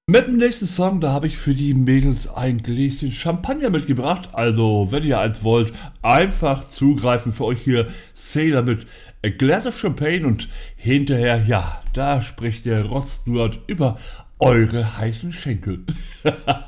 Mit dem nächsten Song, da habe ich für die Mädels ein Gläschen Champagner mitgebracht. Also, wenn ihr eins wollt, einfach zugreifen. Für euch hier Sailor mit A Glass of Champagne und hinterher, ja, da spricht der Ross Stewart über eure heißen Schenkel.